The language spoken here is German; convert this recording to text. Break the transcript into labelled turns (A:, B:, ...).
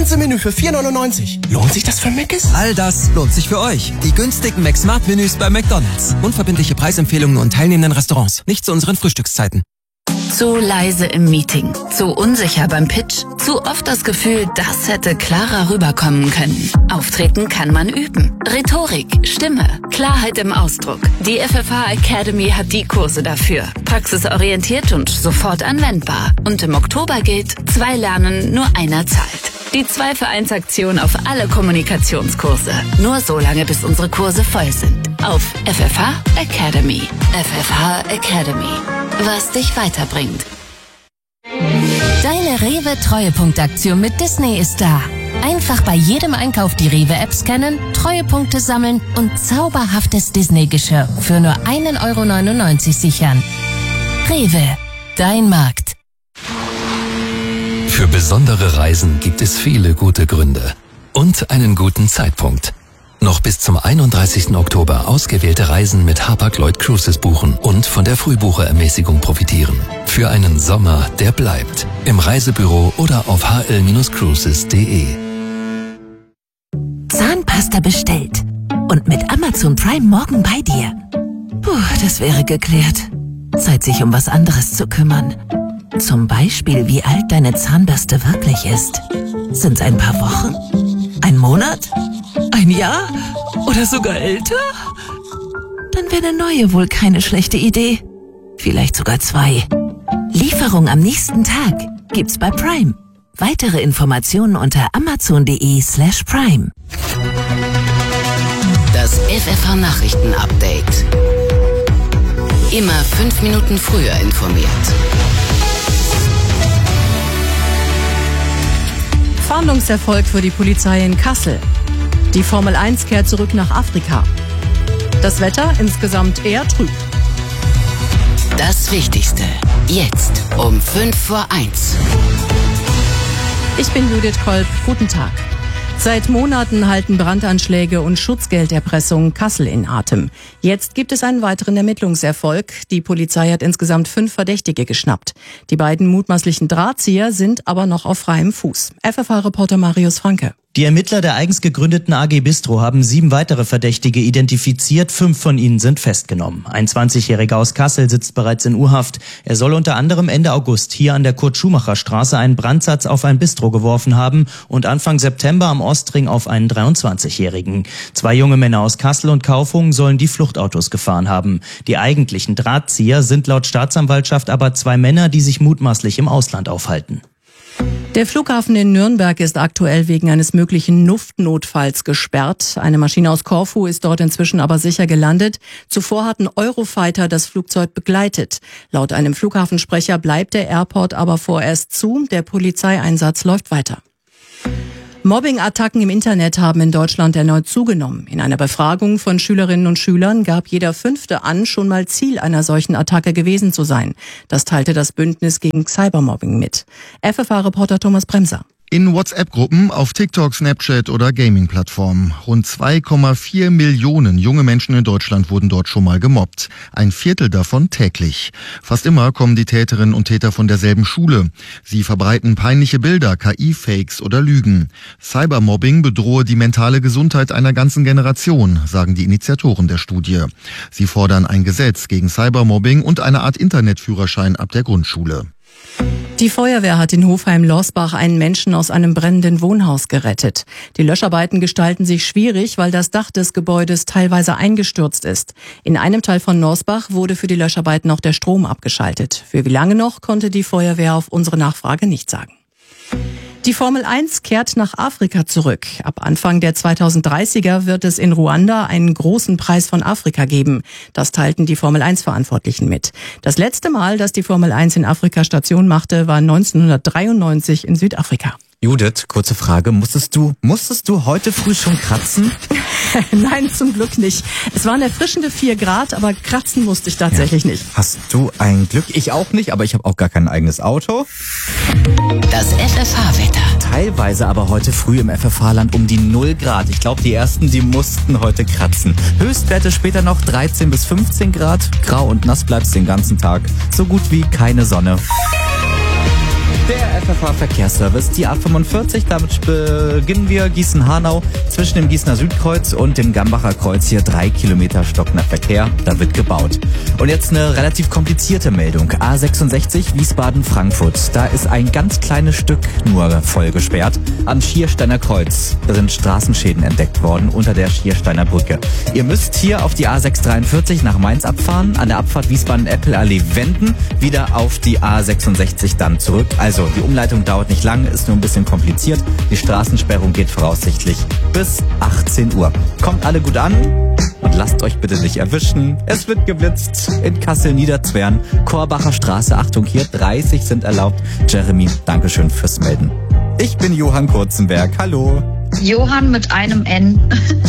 A: ganze Menü für 4,99. Lohnt sich das für Mc's?
B: All das lohnt sich für euch. Die günstigen McSmart-Menüs bei McDonald's. Unverbindliche Preisempfehlungen und teilnehmenden Restaurants. Nicht zu unseren Frühstückszeiten.
C: Zu leise im Meeting, zu unsicher beim Pitch, zu oft das Gefühl, das hätte klarer rüberkommen können. Auftreten kann man üben. Rhetorik, Stimme, Klarheit im Ausdruck. Die FFH Academy hat die Kurse dafür. Praxisorientiert und sofort anwendbar. Und im Oktober gilt, 2 lernen, nur einer zahlt. Die 2-für-1-Aktion auf alle Kommunikationskurse. Nur so lange, bis unsere Kurse voll sind. Auf FFH Academy. FFH Academy. Was dich weiterbringt.
D: Deine Rewe-Treuepunktaktion mit Disney ist da. Einfach bei jedem Einkauf die Rewe-App scannen, Treuepunkte sammeln und zauberhaftes Disney-Geschirr für nur 1,99 € sichern. Rewe, dein Markt.
E: Für besondere Reisen gibt es viele gute Gründe und einen guten Zeitpunkt. Noch bis zum 31. Oktober ausgewählte Reisen mit Hapag-Lloyd Cruises buchen und von der Frühbucherermäßigung profitieren. Für einen Sommer, der bleibt. Im Reisebüro oder auf hl-cruises.de.
D: Zahnpasta bestellt. Und mit Amazon Prime morgen bei dir. Puh, das wäre geklärt. Zeit, sich um was anderes zu kümmern. Zum Beispiel, wie alt deine Zahnbürste wirklich ist. Sind's ein paar Wochen? Ein Monat? Ein Jahr? Oder sogar älter? Dann wäre eine neue wohl keine schlechte Idee. Vielleicht sogar 2. Lieferung am nächsten Tag gibt's bei Prime. Weitere Informationen unter amazon.de/prime.
C: Das FFH Nachrichten-Update. Immer 5 Minuten früher informiert.
F: Fahndungserfolg für die Polizei in Kassel. Die Formel 1 kehrt zurück nach Afrika. Das Wetter insgesamt eher trüb.
C: Das Wichtigste. Jetzt um 1:05.
F: Ich bin Judith Kolb. Guten Tag. Seit Monaten halten Brandanschläge und Schutzgelderpressung Kassel in Atem. Jetzt gibt es einen weiteren Ermittlungserfolg. Die Polizei hat insgesamt 5 Verdächtige geschnappt. Die beiden mutmaßlichen Drahtzieher sind aber noch auf freiem Fuß. FFH-Reporter Marius Franke.
G: Die Ermittler der eigens gegründeten AG Bistro haben 7 weitere Verdächtige identifiziert. 5 von ihnen sind festgenommen. Ein 20-Jähriger aus Kassel sitzt bereits in U-Haft. Er soll unter anderem Ende August hier an der Kurt-Schumacher-Straße einen Brandsatz auf ein Bistro geworfen haben und Anfang September am Ostring auf einen 23-Jährigen. 2 junge Männer aus Kassel und Kaufungen sollen die Fluchtautos gefahren haben. Die eigentlichen Drahtzieher sind laut Staatsanwaltschaft aber 2 Männer, die sich mutmaßlich im Ausland aufhalten.
F: Der Flughafen in Nürnberg ist aktuell wegen eines möglichen Luftnotfalls gesperrt. Eine Maschine aus Korfu ist dort inzwischen aber sicher gelandet. Zuvor hatten Eurofighter das Flugzeug begleitet. Laut einem Flughafensprecher bleibt der Airport aber vorerst zu. Der Polizeieinsatz läuft weiter. Mobbing-Attacken im Internet haben in Deutschland erneut zugenommen. In einer Befragung von Schülerinnen und Schülern gab jeder 5. an, schon mal Ziel einer solchen Attacke gewesen zu sein. Das teilte das Bündnis gegen Cybermobbing mit. FFH-Reporter Thomas Bremser.
H: In WhatsApp-Gruppen, auf TikTok, Snapchat oder Gaming-Plattformen. Rund 2,4 Millionen junge Menschen in Deutschland wurden dort schon mal gemobbt. Ein Viertel davon täglich. Fast immer kommen die Täterinnen und Täter von derselben Schule. Sie verbreiten peinliche Bilder, KI-Fakes oder Lügen. Cybermobbing bedrohe die mentale Gesundheit einer ganzen Generation, sagen die Initiatoren der Studie. Sie fordern ein Gesetz gegen Cybermobbing und eine Art Internetführerschein ab der Grundschule.
F: Die Feuerwehr hat in Hofheim-Lorsbach einen Menschen aus einem brennenden Wohnhaus gerettet. Die Löscharbeiten gestalten sich schwierig, weil das Dach des Gebäudes teilweise eingestürzt ist. In einem Teil von Lorsbach wurde für die Löscharbeiten auch der Strom abgeschaltet. Für wie lange noch, konnte die Feuerwehr auf unsere Nachfrage nicht sagen. Die Formel 1 kehrt nach Afrika zurück. Ab Anfang der 2030er wird es in Ruanda einen großen Preis von Afrika geben. Das teilten die Formel 1-Verantwortlichen mit. Das letzte Mal, dass die Formel 1 in Afrika Station machte, war 1993 in Südafrika.
I: Judith, kurze Frage. Musstest du heute früh schon kratzen?
F: Nein, zum Glück nicht. Es waren erfrischende 4 Grad, aber kratzen musste ich tatsächlich nicht.
I: Hast du ein Glück? Ich auch nicht, aber ich habe auch gar kein eigenes Auto.
C: Das FFH-Wetter.
I: Teilweise aber heute früh im FFH-Land um die 0 Grad. Ich glaube, die ersten, die mussten heute kratzen. Höchstwerte später noch 13 bis 15 Grad. Grau und nass bleibt's den ganzen Tag. So gut wie keine Sonne. Der FFH-Verkehrsservice, die A45, damit beginnen wir Gießen-Hanau zwischen dem Gießener Südkreuz und dem Gambacher Kreuz. Hier 3 Kilometer stockender Verkehr, da wird gebaut. Und jetzt eine relativ komplizierte Meldung. A66 Wiesbaden-Frankfurt, da ist ein ganz kleines Stück nur voll gesperrt. Am Schiersteiner Kreuz sind Straßenschäden entdeckt worden unter der Schiersteiner Brücke. Ihr müsst hier auf die A643 nach Mainz abfahren, an der Abfahrt Wiesbaden-Eppelallee wenden, wieder auf die A66 dann zurück. Also die Umleitung dauert nicht lang, ist nur ein bisschen kompliziert. Die Straßensperrung geht voraussichtlich bis 18 Uhr. Kommt alle gut an und lasst euch bitte nicht erwischen. Es wird geblitzt in Kassel-Niederzwern, Korbacher Straße. Achtung, hier 30 sind erlaubt. Jeremy, Dankeschön fürs Melden. Ich bin Johann Kurzenberg. Hallo.
J: Johann mit einem N.